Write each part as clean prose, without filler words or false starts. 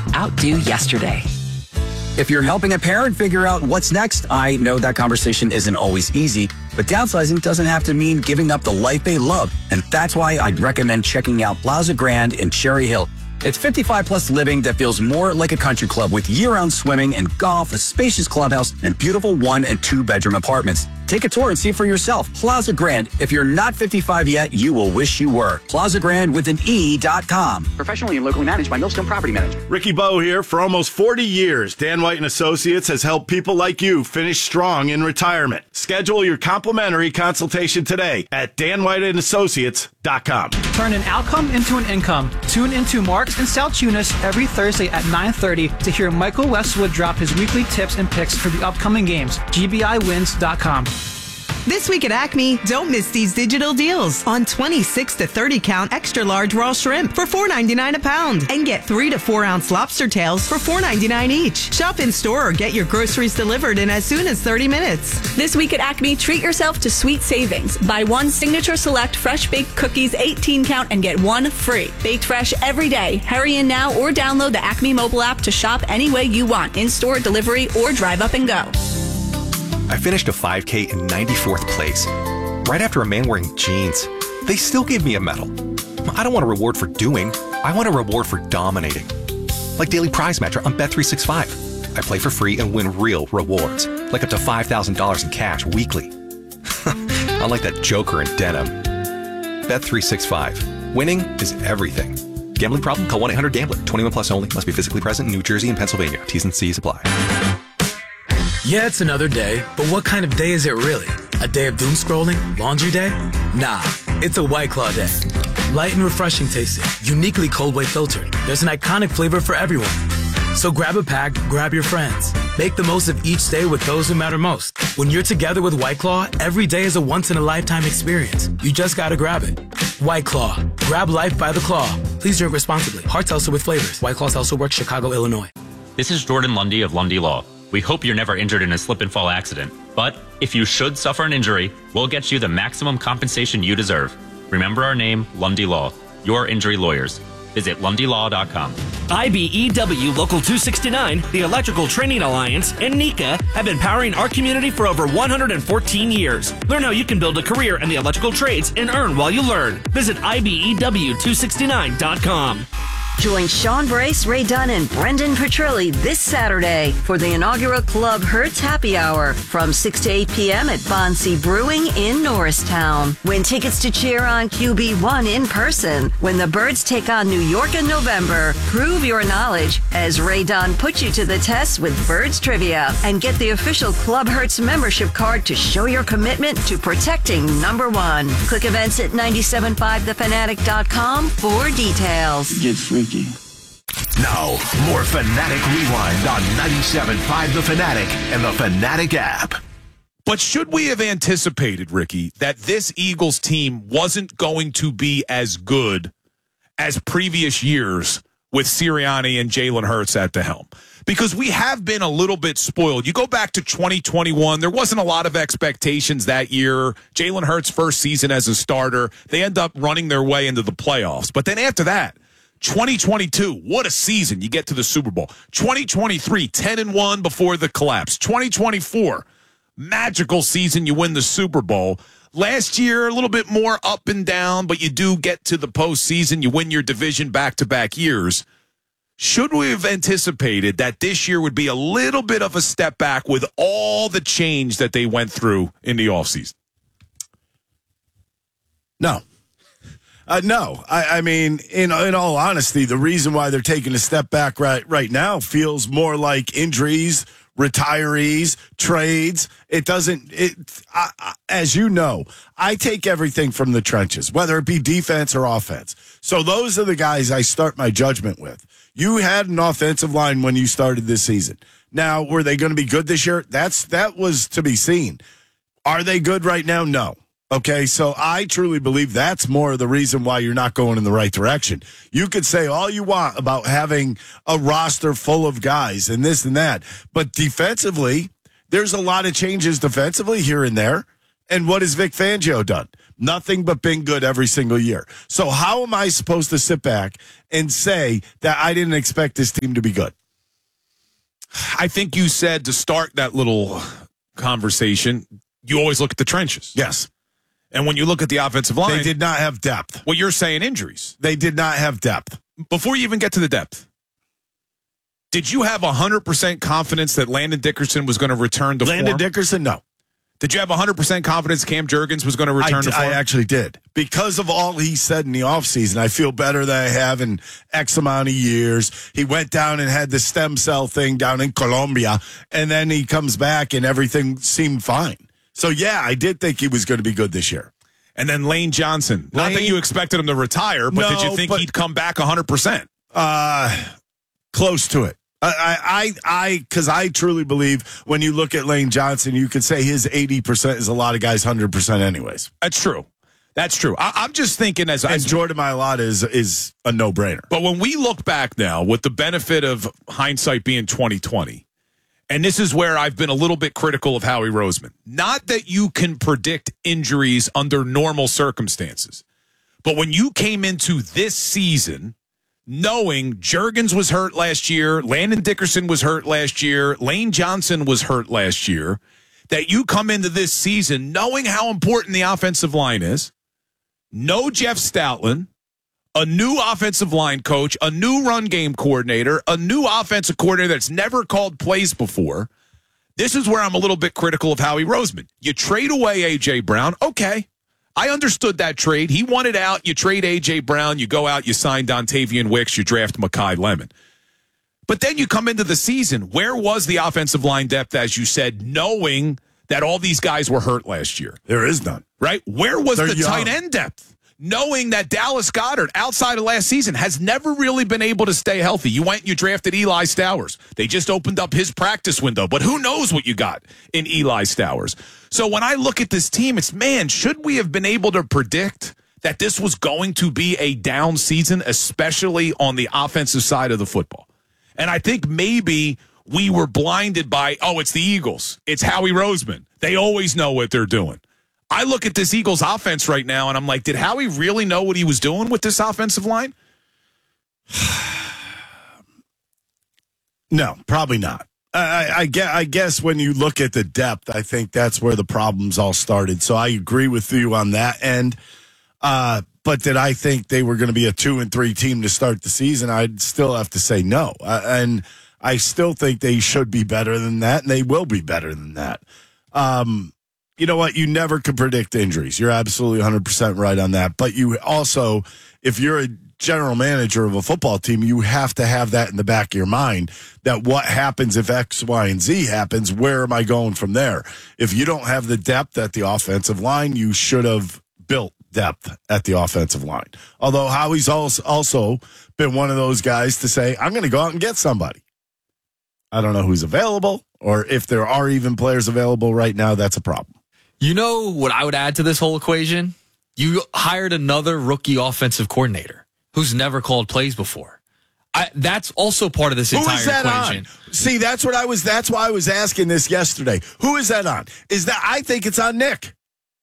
outdo yesterday. If you're helping a parent figure out what's next, I know that conversation isn't always easy, but downsizing doesn't have to mean giving up the life they love. And that's why I'd recommend checking out Plaza Grand in Cherry Hill. It's 55-plus living that feels more like a country club with year-round swimming and golf, a spacious clubhouse, and beautiful 1- and 2-bedroom apartments. Take a tour and see for yourself. Plaza Grand. If you're not 55 yet, you will wish you were. PlazaGrand with an E.com. Professionally and locally managed by Millstone Property Management. Ricky Bowe here. For almost 40 years, Dan White & Associates has helped people like you finish strong in retirement. Schedule your complimentary consultation today at danwhiteandassociates.com. Turn an outcome into an income. Tune into Marks and Saltunis every Thursday at 9:30 to hear Michael Westwood drop his weekly tips and picks for the upcoming games. GBIwins.com. This week at Acme, don't miss these digital deals on 26 to 30 count extra large raw shrimp for $4.99 a pound, and get 3 to 4 ounce lobster tails for $4.99 each. Shop in store or get your groceries delivered in as soon as 30 minutes. This week at Acme, treat yourself to sweet savings. Buy one Signature Select fresh baked cookies 18 count and get one free. Baked fresh every day. Hurry in now or download the Acme mobile app to shop any way you want, in-store, delivery, or drive up and go. I finished a 5K in 94th place, right after a man wearing jeans. They still gave me a medal. I don't want a reward for doing. I want a reward for dominating. Like Daily Prize Match on Bet365. I play for free and win real rewards, like up to $5,000 in cash weekly. Unlike that joker in denim. Bet365. Winning is everything. Gambling problem? Call 1-800-GAMBLER. 21 plus only. Must be physically present in New Jersey and Pennsylvania. T's and C's apply. Yeah, it's another day, but what kind of day is it really? A day of doom scrolling? Laundry day? Nah, it's a White Claw day. Light and refreshing tasting, uniquely cold way filtered. There's an iconic flavor for everyone. So grab a pack, grab your friends. Make the most of each day with those who matter most. When you're together with White Claw, every day is a once-in-a-lifetime experience. You just gotta grab it. White Claw. Grab life by the claw. Please drink responsibly. Hard seltzer with flavors. White Claws also works Chicago, Illinois. This is Jordan Lundy of Lundy Law. We hope you're never injured in a slip and fall accident. But if you should suffer an injury, we'll get you the maximum compensation you deserve. Remember our name, Lundy Law. Your injury lawyers. Visit LundyLaw.com. IBEW Local 269, the Electrical Training Alliance, and NECA have been powering our community for over 114 years. Learn how you can build a career in the electrical trades and earn while you learn. Visit IBEW269.com. Join Sean Brace, Ray Dunn, and Brendan Petrilli this Saturday for the inaugural Club Hertz Happy Hour from 6 to 8 p.m. at Bonsi Brewing in Norristown. Win tickets to cheer on QB1 in person when the Birds take on New York in November. Prove your knowledge as Ray Dunn puts you to the test with Birds Trivia, and get the official Club Hertz membership card to show your commitment to protecting number one. Click events at 975thefanatic.com for details. Get freaky. Now, more Fanatic Rewind on 97.5 The Fanatic and the Fanatic app. But should we have anticipated, Ricky, that this Eagles team wasn't going to be as good as previous years with Sirianni and Jalen Hurts at the helm? Because we have been a little bit spoiled. You go back to 2021, there wasn't a lot of expectations that year. Jalen Hurts' first season as a starter, they end up running their way into the playoffs. But then after that, 2022, what a season. You get to the Super Bowl. 2023, 10-1 before the collapse. 2024, magical season. You win the Super Bowl. Last year, a little bit more up and down, but you do get to the postseason. You win your division back-to-back years. Should we have anticipated that this year would be a little bit of a step back with all the change that they went through in the offseason? No. No. I mean, in all honesty, the reason why they're taking a step back right now feels more like injuries, retirees, trades. It doesn't, as you know, I take everything from the trenches, whether it be defense or offense. So those are the guys I start my judgment with. You had an offensive line when you started this season. Now, were they going to be good this year? That was to be seen. Are they good right now? No. Okay, so I truly believe that's more of the reason why you're not going in the right direction. You could say all you want about having a roster full of guys and this and that, but defensively, there's a lot of changes defensively here and there. And what has Vic Fangio done? Nothing but been good every single year. So how am I supposed to sit back and say that I didn't expect this team to be good? I think you said to start that little conversation, you always look at the trenches. Yes. And when you look at the offensive line, they did not have depth. Well, you're saying injuries. They did not have depth. Before you even get to the depth, did you have 100% confidence that Landon Dickerson was going to return to form? Landon Dickerson, no. Did you have 100% confidence Cam Jurgens was going to return to form? I actually did. Because of all he said in the offseason, I feel better than I have in X amount of years. He went down and had the stem cell thing down in Colombia, and then he comes back and everything seemed fine. So, yeah, I did think he was going to be good this year. And then Lane Johnson. Not that you expected him to retire, but did you think he'd come back 100%? Close to it. Because I truly believe when you look at Lane Johnson, you could say his 80% is a lot of guys' 100% anyways. That's true. That's true. I'm just thinking as Jordan Mailata is a no-brainer. But when we look back now, with the benefit of hindsight being 2020, and this is where I've been a little bit critical of Howie Roseman. Not that you can predict injuries under normal circumstances, but when you came into this season knowing Jurgens was hurt last year, Landon Dickerson was hurt last year, Lane Johnson was hurt last year, that you come into this season knowing how important the offensive line is, no Jeff Stoutland, a new offensive line coach, a new run game coordinator, a new offensive coordinator that's never called plays before. This is where I'm a little bit critical of Howie Roseman. You trade away A.J. Brown. Okay. I understood that trade. He wanted out. You trade A.J. Brown. You go out. You sign Dontavian Wicks. You draft Mekhi Lemon. But then you come into the season. Where was the offensive line depth, as you said, knowing that all these guys were hurt last year? There is none. Right? Where was the tight end depth? Knowing that Dallas Goedert, outside of last season, has never really been able to stay healthy. You went and you drafted Eli Stowers. They just opened up his practice window, but who knows what you got in Eli Stowers. So when I look at this team, it's, man, should we have been able to predict that this was going to be a down season, especially on the offensive side of the football? And I think maybe we were blinded by, it's the Eagles. It's Howie Roseman. They always know what they're doing. I look at this Eagles offense right now, and I'm like, did Howie really know what he was doing with this offensive line? No, probably not. I guess when you look at the depth, I think that's where the problems all started. So I agree with you on that end. But did I think they were going to be a 2-3 team to start the season? I'd still have to say no. And I still think they should be better than that, and they will be better than that. You know what? You never could predict injuries. You're absolutely 100% right on that. But you also, if you're a general manager of a football team, you have to have that in the back of your mind, that what happens if X, Y, and Z happens, where am I going from there? If you don't have the depth at the offensive line, you should have built depth at the offensive line. Although Howie's also been one of those guys to say, I'm going to go out and get somebody. I don't know who's available, or if there are even players available right now, that's a problem. You know what I would add to this whole equation? You hired another rookie offensive coordinator who's never called plays before. That's also part of this entire equation. On? See, that's why I was asking this yesterday. Who is that on? I think it's on Nick.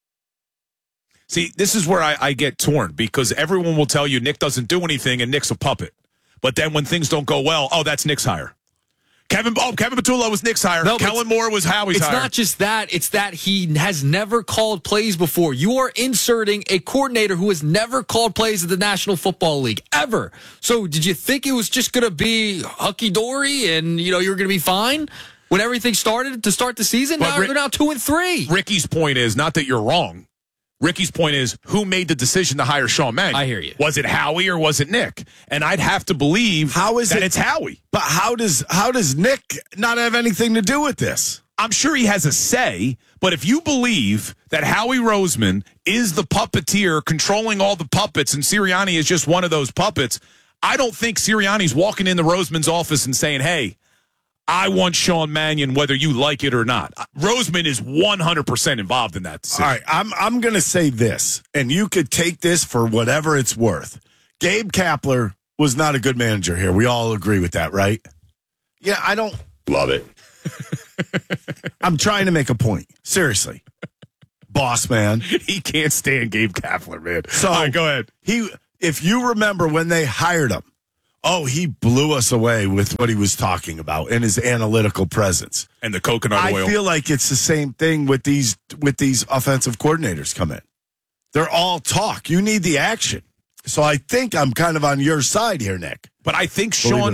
See, this is where I get torn, because everyone will tell you Nick doesn't do anything and Nick's a puppet. But then when things don't go well, that's Nick's hire. Kevin Patullo was Nick's hire. No, Kellen Moore was Howie's hire. It's not just that. It's that he has never called plays before. You are inserting a coordinator who has never called plays at the National Football League, ever. So did you think it was just going to be hunky-dory and, you were going to be fine when everything started to start the season? Now they're now 2-3. Ricky's point is, not that you're wrong. Ricky's point is, who made the decision to hire Sean Mannion? I hear you. Was it Howie or was it Nick? And I'd have to believe that it's Howie. But how does Nick not have anything to do with this? I'm sure he has a say, but if you believe that Howie Roseman is the puppeteer controlling all the puppets and Sirianni is just one of those puppets, I don't think Sirianni's walking into Roseman's office and saying, hey, I want Sean Mannion whether you like it or not. Roseman is 100% involved in that decision. All right, I'm going to say this, and you could take this for whatever it's worth. Gabe Kapler was not a good manager here. We all agree with that, right? Yeah, I don't love it. I'm trying to make a point. Seriously. boss man. He can't stand Gabe Kapler, man. So all right, go ahead. If you remember when they hired him, he blew us away with what he was talking about and his analytical presence and the coconut oil. I feel like it's the same thing with these offensive coordinators come in. They're all talk. You need the action. So I think I'm kind of on your side here, Nick. But I think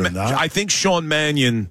Sean Mannion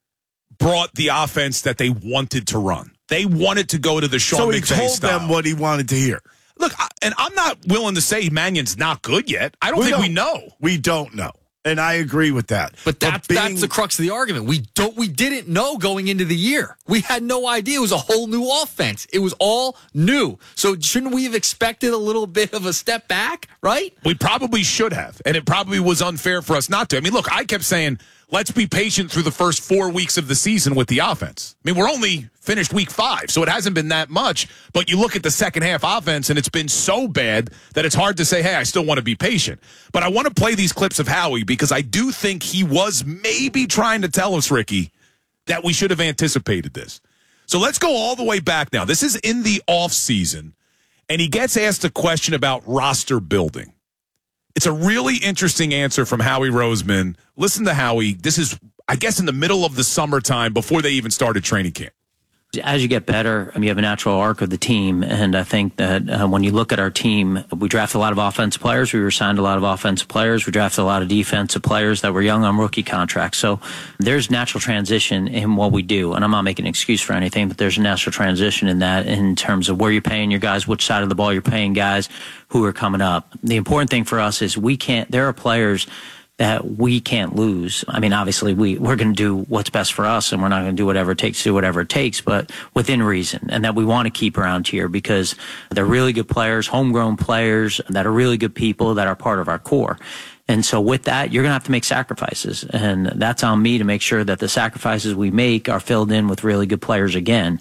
brought the offense that they wanted to run. They wanted to go to the Sean McVay style. So he told them what he wanted to hear. Look, and I'm not willing to say Mannion's not good yet. I don't think we know. We don't know. And I agree with that. But that's the crux of the argument. We didn't know going into the year. We had no idea. It was a whole new offense. It was all new. So shouldn't we have expected a little bit of a step back, right? We probably should have. And it probably was unfair for us not to. I mean, look, I kept saying, let's be patient through the first 4 weeks of the season with the offense. I mean, we're only finished week 5, so it hasn't been that much. But you look at the second half offense, and it's been so bad that it's hard to say, hey, I still want to be patient. But I want to play these clips of Howie because I do think he was maybe trying to tell us, Ricky, that we should have anticipated this. So let's go all the way back now. This is in the offseason, and he gets asked a question about roster building. It's a really interesting answer from Howie Roseman. Listen to Howie. This is, I guess, in the middle of the summertime before they even started training camp. As you get better, you have a natural arc of the team. And I think that when you look at our team, we drafted a lot of offensive players. We signed a lot of offensive players. We drafted a lot of defensive players that were young on rookie contracts. So there's natural transition in what we do. And I'm not making an excuse for anything, but there's a natural transition in that in terms of where you're paying your guys, which side of the ball you're paying guys who are coming up. The important thing for us is there are players that we can't lose. I mean, obviously, we're going to do what's best for us, and we're not going to do whatever it takes to do whatever it takes, but within reason, and that we want to keep around here because they're really good players, homegrown players that are really good people that are part of our core. And so with that, you're going to have to make sacrifices, and that's on me to make sure that the sacrifices we make are filled in with really good players again.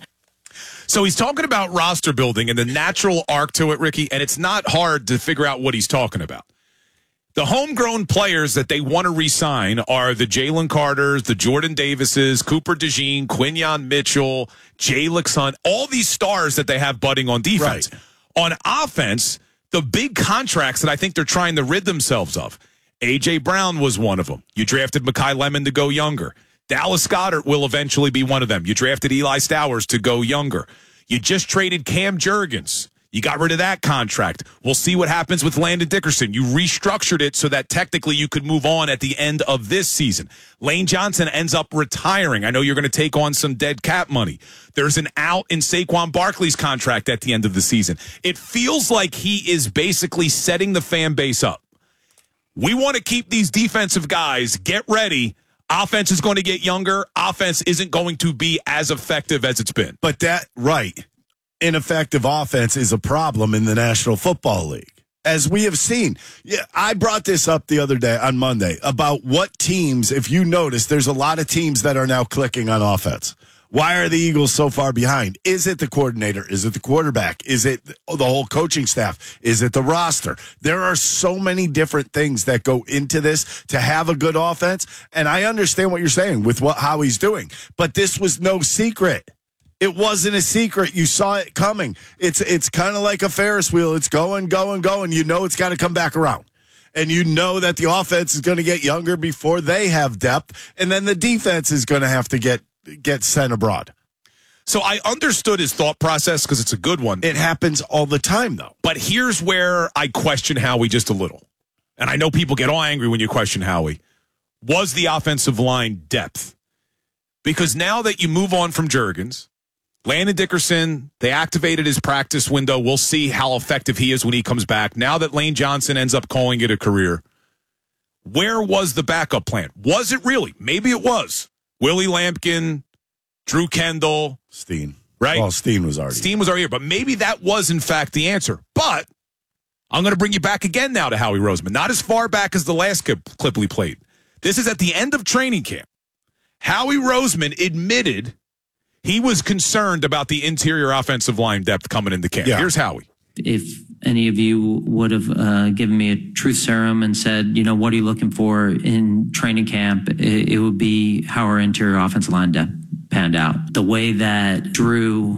So he's talking about roster building and the natural arc to it, Ricky, and it's not hard to figure out what he's talking about. The homegrown players that they want to re-sign are the Jalen Carters, the Jordan Davises, Cooper DeJean, Quinyon Mitchell, Jalen Hunt, all these stars that they have budding on defense. Right. On offense, the big contracts that I think they're trying to rid themselves of. A.J. Brown was one of them. You drafted Mekhi Lemon to go younger. Dallas Goedert will eventually be one of them. You drafted Eli Stowers to go younger. You just traded Cam Jurgens. You got rid of that contract. We'll see what happens with Landon Dickerson. You restructured it so that technically you could move on at the end of this season. Lane Johnson ends up retiring. I know you're going to take on some dead cap money. There's an out in Saquon Barkley's contract at the end of the season. It feels like he is basically setting the fan base up. We want to keep these defensive guys. Get ready. Offense is going to get younger. Offense isn't going to be as effective as it's been. But ineffective offense is a problem in the National Football League, as we have seen. Yeah, I brought this up the other day on Monday about what teams, if you notice, there's a lot of teams that are now clicking on offense. Why are the Eagles so far behind? Is it the coordinator? Is it the quarterback? Is it the whole coaching staff? Is it the roster? There are so many different things that go into this to have a good offense. And I understand what you're saying with how he's doing, but this was no secret. It wasn't a secret. You saw it coming. It's kind of like a Ferris wheel. It's going. You know it's got to come back around. And you know that the offense is going to get younger before they have depth. And then the defense is going to have to get sent abroad. So I understood his thought process because it's a good one. It happens all the time, though. But here's where I question Howie just a little. And I know people get all angry when you question Howie. Was the offensive line depth? Because now that you move on from Jurgens, Landon Dickerson, they activated his practice window. We'll see how effective he is when he comes back. Now that Lane Johnson ends up calling it a career, where was the backup plan? Was it really? Maybe it was. Willie Lampkin, Drew Kendall. Steen. Right? Well, Steen was already here. But maybe that was, in fact, the answer. But I'm going to bring you back again now to Howie Roseman. Not as far back as the last clip we played. This is at the end of training camp. Howie Roseman admitted he was concerned about the interior offensive line depth coming into camp. Yeah. Here's Howie. If any of you would have given me a truth serum and said, what are you looking for in training camp, it would be how our interior offensive line depth panned out. The way that Drew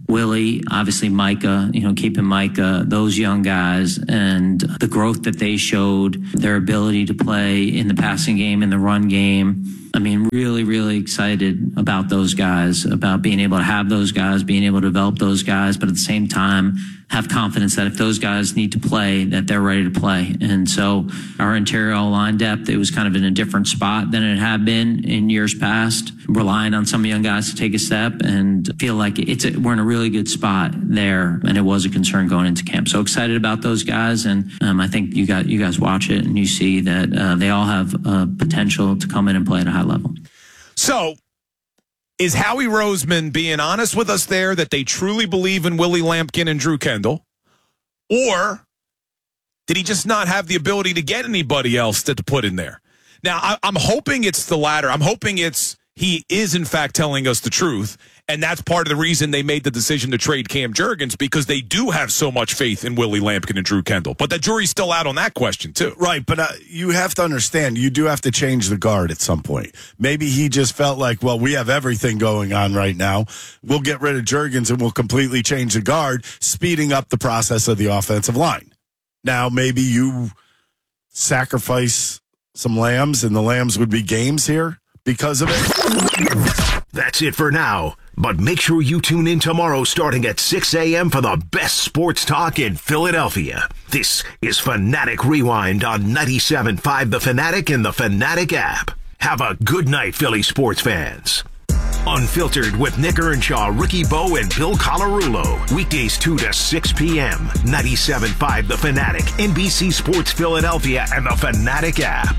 Willie, obviously Micah, keeping Micah, those young guys, and the growth that they showed, their ability to play in the passing game, in the run game. I mean, really, really excited about those guys, about being able to have those guys, being able to develop those guys, but at the same time, have confidence that if those guys need to play, that they're ready to play. And so our interior line depth, it was kind of in a different spot than it had been in years past, relying on some young guys to take a step, and feel like we're in a really good spot there. And it was a concern going into camp. So excited about those guys. And I think you guys watch it and you see that they all have potential to come in and play at a high level. So, is Howie Roseman being honest with us there that they truly believe in Willie Lampkin and Drew Kendall? Or did he just not have the ability to get anybody else to put in there? Now, I'm hoping it's the latter. I'm hoping he is, in fact, telling us the truth. And that's part of the reason they made the decision to trade Cam Jurgens, because they do have so much faith in Willie Lampkin and Drew Kendall. But the jury's still out on that question, too. Right, but you have to understand, you do have to change the guard at some point. Maybe he just felt like, well, we have everything going on right now. We'll get rid of Jurgens and we'll completely change the guard, speeding up the process of the offensive line. Now, maybe you sacrifice some lambs, and the lambs would be games here because of it. That's it for now. But make sure you tune in tomorrow starting at 6 a.m. for the best sports talk in Philadelphia. This is Fanatic Rewind on 97.5 The Fanatic and the Fanatic app. Have a good night, Philly sports fans. Unfiltered with Nick Earnshaw, Ricky Bo, and Bill Colarulo. Weekdays 2 to 6 p.m. 97.5 The Fanatic, NBC Sports Philadelphia, and the Fanatic app.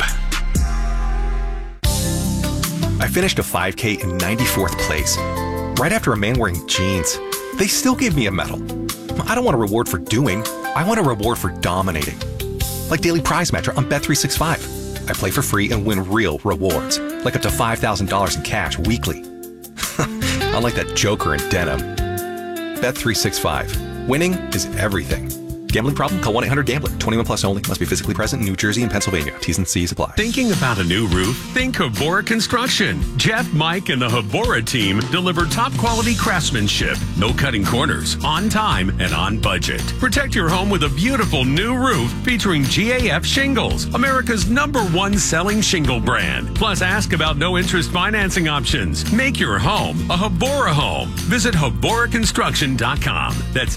I finished a 5K in 94th place. Right after a man wearing jeans. They still gave me a medal. I don't want a reward for doing. I want a reward for dominating. Like Daily Prize Match on Bet365. I play for free and win real rewards, like up to $5,000 in cash weekly. Unlike that joker in denim. Bet365. Winning is everything. Gambling problem? Call 1-800-GAMBLER. 21 plus only. Must be physically present in New Jersey and Pennsylvania. T's and C's apply. Thinking about a new roof? Think Habora Construction. Jeff, Mike, and the Habora team deliver top quality craftsmanship. No cutting corners. On time and on budget. Protect your home with a beautiful new roof featuring GAF Shingles, America's #1 selling shingle brand. Plus, ask about no interest financing options. Make your home a Habora home. Visit HaboraConstruction.com. That's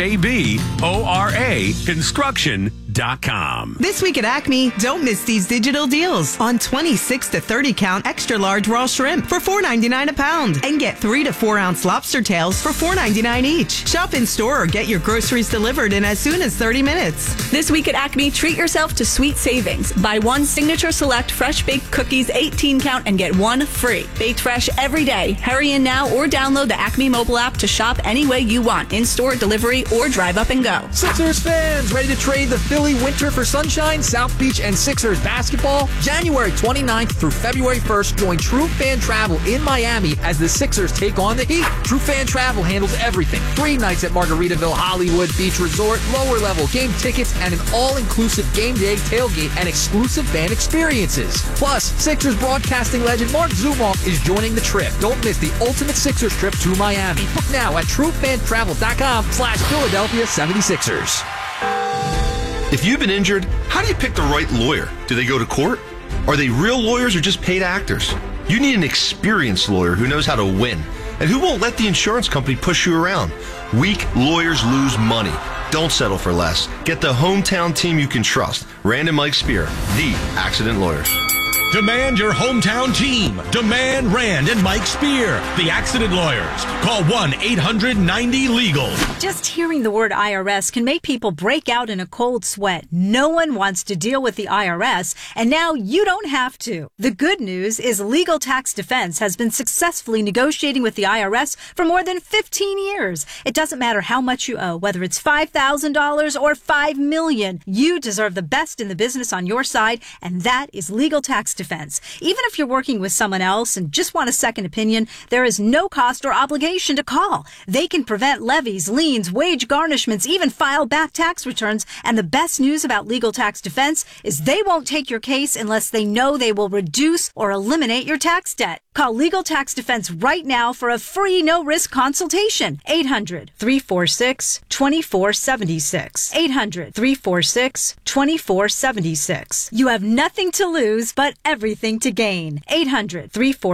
HABORA. Construction.com. This week at Acme, don't miss these digital deals on 26 to 30 count extra large raw shrimp for $4.99 a pound, and get 3 to 4 ounce lobster tails for $4.99 each. Shop in store or get your groceries delivered in as soon as 30 minutes. This week at Acme, treat yourself to sweet savings. Buy one Signature Select fresh baked cookies 18 count and get one free. Baked fresh every day. Hurry in now or download the Acme mobile app to shop any way you want, in store, delivery, or drive up and go. Sixers fans, ready to trade the Philly winter for sunshine? South Beach and Sixers basketball? January 29th through February 1st, join True Fan Travel in Miami as the Sixers take on the Heat. True Fan Travel handles everything. 3 nights at Margaritaville Hollywood Beach Resort, lower level game tickets, and an all-inclusive game day tailgate and exclusive fan experiences. Plus, Sixers broadcasting legend Mark Zumoff is joining the trip. Don't miss the ultimate Sixers trip to Miami. Book now at TrueFanTravel.com/Philadelphia 76ers. If you've been injured, how do you pick the right lawyer? Do they go to court? Are they real lawyers or just paid actors? You need an experienced lawyer who knows how to win and who won't let the insurance company push you around. Weak lawyers lose money. Don't settle for less. Get the hometown team you can trust. Rand and Mike Spear, the accident lawyers. Demand your hometown team. Demand Rand and Mike Spear, the accident lawyers. Call 1-800-90-LEGAL. Just hearing the word IRS can make people break out in a cold sweat. No one wants to deal with the IRS, and now you don't have to. The good news is Legal Tax Defense has been successfully negotiating with the IRS for more than 15 years. It doesn't matter how much you owe, whether it's $5,000 or $5 million. You deserve the best in the business on your side, and that is Legal Tax Defense. Even if you're working with someone else and just want a second opinion, there is no cost or obligation to call. They can prevent levies, liens, wage garnishments, even file back tax returns. And the best news about Legal Tax Defense is they won't take your case unless they know they will reduce or eliminate your tax debt. Call Legal Tax Defense right now for a free no-risk consultation. 800-346-2476. 800-346-2476. You have nothing to lose but everything to gain. 800-346